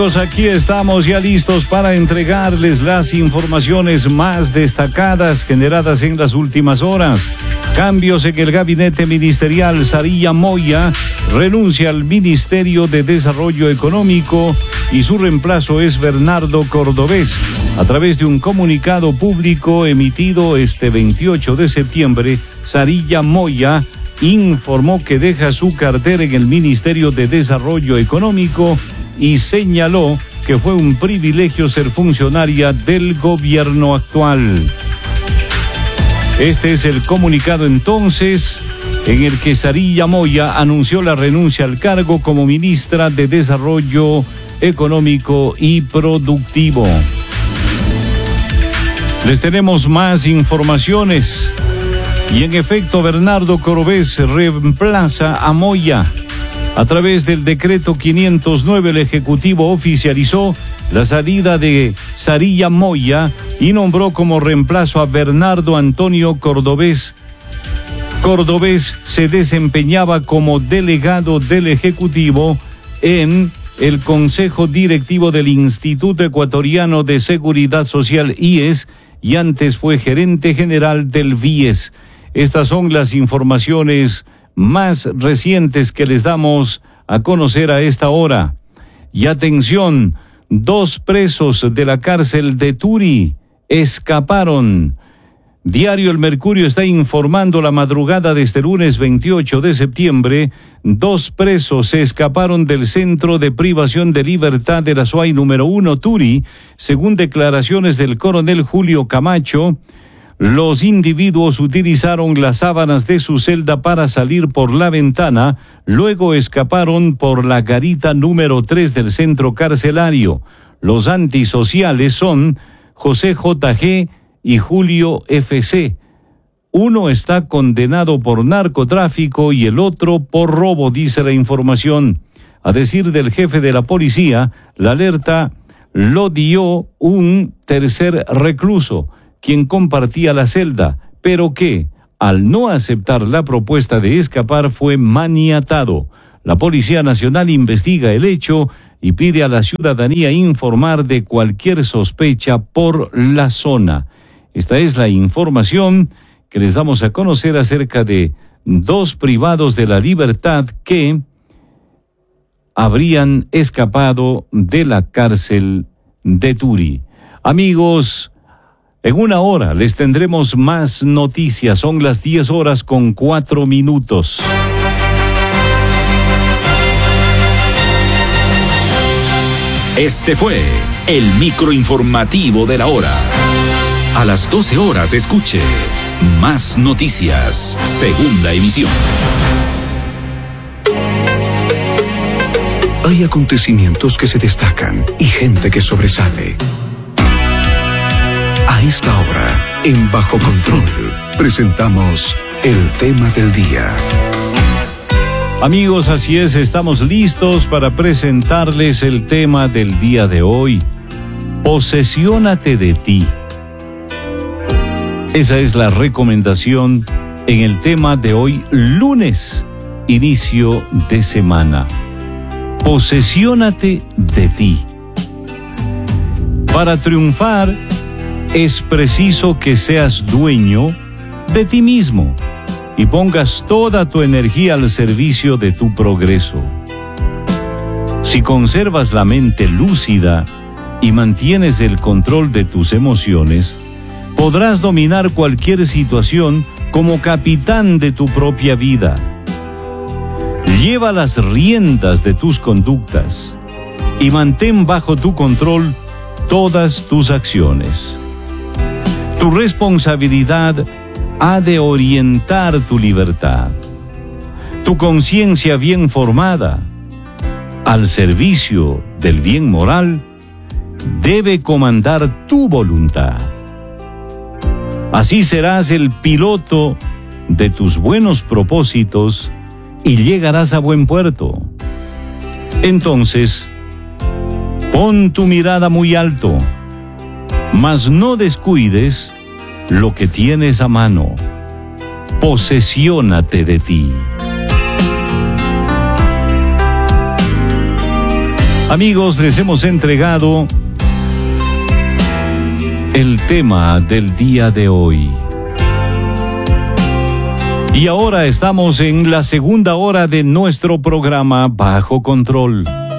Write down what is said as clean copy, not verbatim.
Aquí estamos ya listos para entregarles las informaciones más destacadas generadas en las últimas horas. Cambios en el gabinete ministerial. Sarilla Moya renuncia al Ministerio de Desarrollo Económico y su reemplazo es Bernardo Cordobés. A través de un comunicado público emitido este 28 de septiembre, Sarilla Moya informó que deja su cartera en el Ministerio de Desarrollo Económico y señaló que fue un privilegio ser funcionaria del gobierno actual. Este es el comunicado entonces en el que Sarilla Moya anunció la renuncia al cargo como ministra de Desarrollo Económico y Productivo. Les tenemos más informaciones. Y en efecto, Bernardo Cordobés reemplaza a Moya. A través del decreto 509, el Ejecutivo oficializó la salida de Sarilla Moya y nombró como reemplazo a Bernardo Antonio Cordobés. Cordobés se desempeñaba como delegado del Ejecutivo en el Consejo Directivo del Instituto Ecuatoriano de Seguridad Social, IES, y antes fue gerente general del BIES. Estas son las informaciones más recientes que les damos a conocer a esta hora. Y atención, 2 presos de la cárcel de Turi escaparon. Diario El Mercurio está informando la madrugada de este lunes 28 de septiembre, 2 presos se escaparon del Centro de Privación de Libertad de la SUAY número 1 Turi, según declaraciones del coronel Julio Camacho. Los individuos utilizaron las sábanas de su celda para salir por la ventana, luego escaparon por la garita número 3 del centro carcelario. Los antisociales son José J.G. y Julio F.C. Uno está condenado por narcotráfico y el otro por robo, dice la información. A decir del jefe de la policía, la alerta lo dio un tercer recluso, quien compartía la celda, pero que, al no aceptar la propuesta de escapar, fue maniatado. La Policía Nacional investiga el hecho y pide a la ciudadanía informar de cualquier sospecha por la zona. Esta es la información que les damos a conocer acerca de 2 privados de la libertad que habrían escapado de la cárcel de Turi. Amigos, en una hora les tendremos más noticias. Son las 10:04. Este fue el microinformativo de la hora. A las 12 horas escuche Más Noticias, segunda emisión. Hay acontecimientos que se destacan y gente que sobresale. A esta hora, en Bajo Control, presentamos el tema del día. Amigos, así es, estamos listos para presentarles el tema del día de hoy. Posesiónate de ti. Esa es la recomendación en el tema de hoy, lunes, inicio de semana. Posesiónate de ti. Para triunfar, es preciso que seas dueño de ti mismo y pongas toda tu energía al servicio de tu progreso. Si conservas la mente lúcida y mantienes el control de tus emociones, podrás dominar cualquier situación como capitán de tu propia vida. Lleva las riendas de tus conductas y mantén bajo tu control todas tus acciones. Tu responsabilidad ha de orientar tu libertad. Tu conciencia bien formada, al servicio del bien moral, debe comandar tu voluntad. Así serás el piloto de tus buenos propósitos y llegarás a buen puerto. Entonces, pon tu mirada muy alto, mas no descuides lo que tienes a mano. Posesiónate de ti. Amigos, les hemos entregado el tema del día de hoy. Y ahora estamos en la segunda hora de nuestro programa Bajo Control.